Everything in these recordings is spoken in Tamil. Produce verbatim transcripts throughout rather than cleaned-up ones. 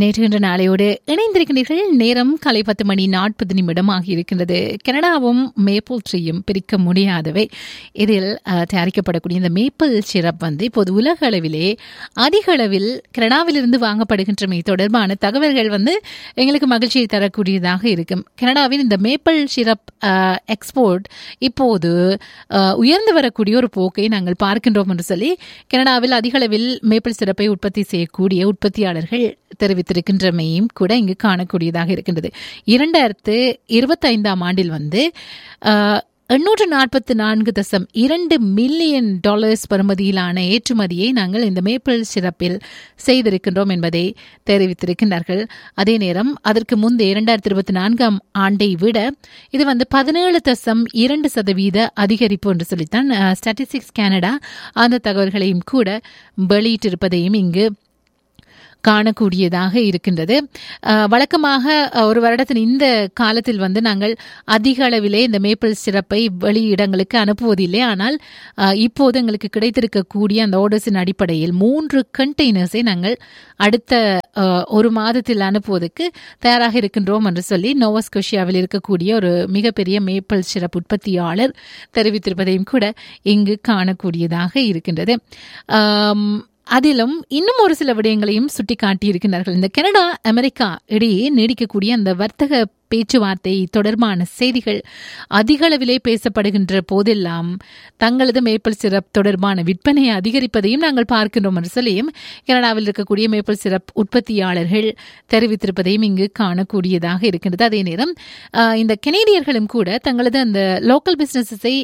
நேற்று நாளையோடு இணைந்திருக்கிறீர்கள். நேரம் காலை பத்து மணி நாற்பது நிமிடமாக இருக்கின்றது. கனடாவும் மேப்பிள் ட்ரீயும் பிரிக்க முடியாதவை. இதில் தயாரிக்கப்படக்கூடிய இந்த மேப்பிள் சிரப் வந்து இப்போது உலக அளவிலே அதிக அளவில் கனடாவிலிருந்து வாங்கப்படுகின்றமை தொடர்பான தகவல்கள் வந்து எங்களுக்கு மகிழ்ச்சியை தரக்கூடியதாக இருக்கும். கனடாவின் இந்த மேப்பிள் சிரப் எக்ஸ்போர்ட் இப்போது உயர்ந்து வரக்கூடிய ஒரு போக்கை நாங்கள் பார்க்கின்றோம் என்று சொல்லி கனடாவில் அதிக அளவில் மேப்பிள் சிரப்பை உற்பத்தி செய்யக்கூடிய உற்பத்தியாளர்கள் தெரிவித்திருக்கின்றமையும் கூட இங்கு காணக்கூடியதாக இருக்கின்றது. இரண்டாயிரத்து இருபத்தி ஐந்தாம் ஆண்டில் வந்து எண்ணூற்று நாற்பத்தி நான்கு தசம் இரண்டு மில்லியன் டாலர்ஸ் பெறுமதியிலான ஏற்றுமதியை நாங்கள் இந்த மேப்பிள் சிரப்பில் செய்திருக்கின்றோம் என்பதை தெரிவித்திருக்கின்றார்கள். அதே நேரம் அதற்கு முந்தைய இரண்டாயிரத்தி இருபத்தி நான்காம் ஆண்டை விட இது வந்து பதினேழு தசம் இரண்டு சதவீத அதிகரிப்பு என்று சொல்லித்தான் ஸ்டாட்டிஸ்டிக்ஸ் கனடா அந்த தகவல்களையும் கூட வெளியிட்டிருப்பதையும் இங்கு காணக்கூடியதாக இருக்கின்றது. வழக்கமாக ஒரு வருடத்தின் இந்த காலத்தில் வந்து நாங்கள் அதிக அளவிலே இந்த மேப்பிள் சிரப்பை வெளியிடங்களுக்கு அனுப்புவதில்லை. ஆனால் இப்போது எங்களுக்கு கிடைத்திருக்கக்கூடிய அந்த ஆர்டர்ஸின் அடிப்படையில் மூன்று கண்டெய்னர்ஸை நாங்கள் அடுத்த ஒரு மாதத்தில் அனுப்புவதற்கு தயாராக இருக்கின்றோம் என்று சொல்லி நோவாஸ்கோஷியாவில் இருக்கக்கூடிய ஒரு மிகப்பெரிய மேப்பிள் சிரப் உற்பத்தியாளர் தெரிவித்திருப்பதையும் கூட இங்கு காணக்கூடியதாக இருக்கின்றது. அதிலும் இன்னும் ஒரு சில விடயங்களையும் சுட்டி காட்டியிருக்கிறார்கள். இந்த கனடா அமெரிக்கா இடையே நீடிக்கக்கூடிய அந்த வர்த்தக பேச்சுவார்த்தை தொடர்பான செய்திகள் அதிக அளவிலே பேசப்படுகின்ற போதெல்லாம் தங்களது மேப்பிள் சிரப் தொடர்பான விற்பனையை அதிகரிப்பதையும் நாங்கள் பார்க்கின்றோம் என்று சொல்லியும் கனடாவில் இருக்கக்கூடிய மேப்பிள் சிரப் உற்பத்தியாளர்கள் தெரிவித்திருப்பதையும் இங்கு காணக்கூடியதாக இருக்கின்றது. அதே நேரம் இந்த கனேடியர்களும் கூட தங்களது அந்த லோக்கல் பிசினஸை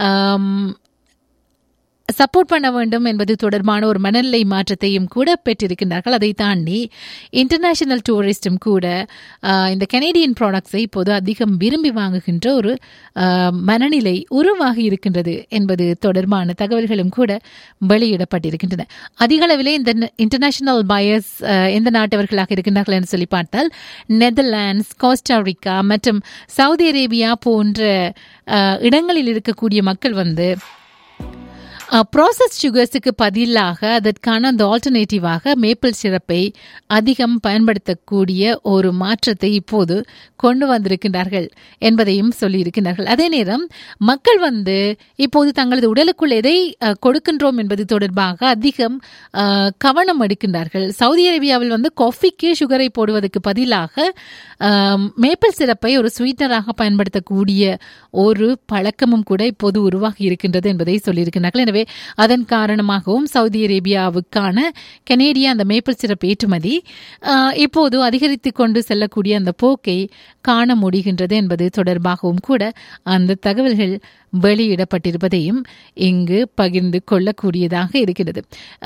சப்போர்ட் பண்ண வேண்டும் என்பது தொடர்பான ஒரு மனநிலை மாற்றத்தையும் கூட பெற்றிருக்கின்றார்கள். அதை தாண்டி இன்டர்நேஷனல் டூரிஸ்டும் கூட இந்த கனேடியன் ப்ராடக்ட்ஸை இப்போது அதிகம் விரும்பி வாங்குகின்ற ஒரு மனநிலை உருவாகி இருக்கின்றது என்பது தொடர்பான தகவல்களும் கூட வெளியிடப்பட்டிருக்கின்றன. அதிக அளவிலே இந்த இன்டர்நேஷனல் பயர்ஸ் எந்த நாட்டவர்களாக இருக்கின்றார்கள் என்று சொல்லி பார்த்தால் நெதர்லாண்ட்ஸ், கோஸ்டாரிக்கா மற்றும் சவுதி அரேபியா போன்ற இடங்களில் இருக்கக்கூடிய மக்கள் வந்து ப்ராசஸ் சுகர்ஸுக்கு பதிலாக அதற்கான அந்த ஆல்டர்னேட்டிவாக மேப்பிள் சிரப்பை அதிகம் பயன்படுத்தக்கூடிய ஒரு மாற்றத்தை இப்போது கொண்டு வந்திருக்கின்றார்கள் என்பதையும் சொல்லியிருக்கிறார்கள். அதே நேரம் மக்கள் வந்து இப்போது தங்களது உடலுக்குள் எதை கொடுக்கின்றோம் என்பது தொடர்பாக அதிகம் கவனம் எடுக்கின்றார்கள். சவுதி அரேபியாவில் வந்து காஃபிக்கு சுகரை போடுவதற்கு பதிலாக மேப்பிள் சிரப்பை ஒரு ஸ்வீட்னராக பயன்படுத்தக்கூடிய ஒரு பழக்கமும் கூட இப்போது உருவாகி இருக்கின்றது என்பதை சொல்லியிருக்கிறார்கள். எனவே அதன் காரணமாகவும் சவுதி அரேபியாவுக்கான கனேடிய அந்த மேப்பிள் சிரப் ஏற்றுமதி இப்போது அதிகரித்து கொண்டு செல்லக்கூடிய அந்த போக்கை காண முடிகின்றது என்பது தொடர்பாகவும் கூட அந்த தகவல்கள் வெளியிடப்பட்டிருப்பதையும் இங்கு பகிர்ந்து கொள்ளக்கூடியதாக இருக்கிறது.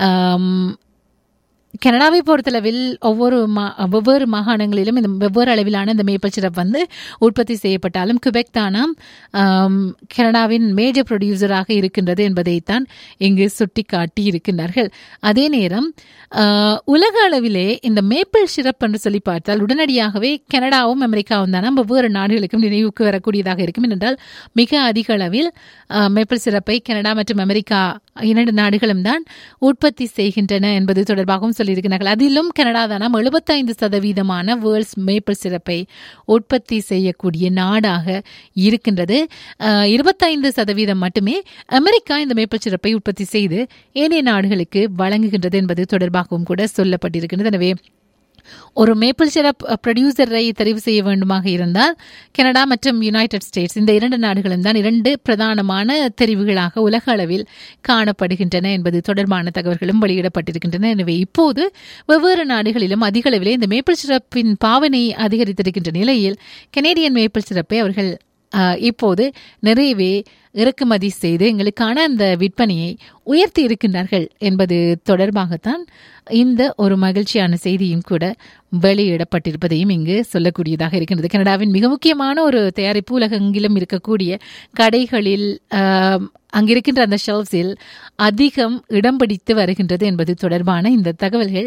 கனடாவை பொறுத்தளவில் ஒவ்வொரு மா வெவ்வேறு மாகாணங்களிலும் இந்த வெவ்வேறு அளவிலான இந்த மேப்பிள் சிரப் வந்து உற்பத்தி செய்யப்பட்டாலும் குபெக் தானாம் கனடாவின் மேஜர் ப்ரொடியூசராக இருக்கின்றது என்பதைத்தான் இங்கு சுட்டி காட்டி இருக்கின்றார்கள். அதே நேரம் உலக அளவிலே இந்த மேப்பிள் சிரப் என்று சொல்லி பார்த்தால் உடனடியாகவே கனடாவும் அமெரிக்காவும் தானே வெவ்வேறு நாடுகளுக்கும் நினைவுக்கு வரக்கூடியதாக இருக்கும். என்றால் மிக அதிக அளவில் மேப்பிள் சிரப்பை கனடா மற்றும் அமெரிக்கா இரண்டு நாடுகளும் தான் உற்பத்தி செய்கின்றன என்பது தொடர்பாகவும் சொல்லியிருக்கிறார்கள். அதிலும் கனடா தானாம் எழுபத்தைந்து சதவீதமான வேர்ல்ட்ஸ் மேப்பிள் சிரப்பை உற்பத்தி செய்யக்கூடிய நாடாக இருக்கின்றது. இருபத்தைந்து சதவீதம் மட்டுமே அமெரிக்கா இந்த மேப்பிள் சிரப்பை உற்பத்தி செய்து ஏனைய நாடுகளுக்கு வழங்குகின்றது என்பது தொடர்பாகவும் கூட சொல்லப்பட்டிருக்கின்றது. எனவே ஒரு மேப்பிள் சிரப் ப்ரொடியூசரை தெரிவு செய்ய வேண்டுமாக இருந்தால் கனடா மற்றும் யுனைடெட் ஸ்டேட்ஸ் இந்த இரண்டு நாடுகளும் தான் இரண்டு பிரதானமான தெரிவுகளாக உலக அளவில் காணப்படுகின்றன என்பது தொடர்பான தகவல்களும் வெளியிடப்பட்டிருக்கின்றன. எனவே இப்போது வெவ்வேறு நாடுகளிலும் அதிக அளவிலே இந்த மேப்பிள் சிரப்பின் பாவனை அதிகரித்திருக்கின்ற நிலையில் கனேடியன் மேப்பிள் சிரப்பை அவர்கள் இப்போது நிறையவே இறக்குமதி செய்து எங்களுக்கான அந்த விற்பனையை உயர்த்தி இருக்கின்றார்கள் என்பது தொடர்பாகத்தான் இந்த ஒரு மகிழ்ச்சியான செய்தியும் கூட வெளியிடப்பட்டிருப்பதையும் இங்கு சொல்லக்கூடியதாக இருக்கின்றது. கனடாவின் மிக முக்கியமான ஒரு தயாரிப்பு உலகெங்கிலும் இருக்கக்கூடிய கடைகளில் அங்கிருக்கின்ற அந்த ஷெல்ஃப்ஸில் அதிகம் இடம் பிடித்து வருகின்றது என்பது தொடர்பான இந்த தகவல்கள்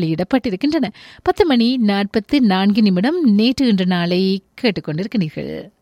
வெளியிடப்பட்டிருக்கின்றன. பத்து மணி நாற்பத்தி நான்கு நிமிடம் நேற்று இன்று நாளை கேட்டுக்கொண்டிருக்கிறீர்கள்.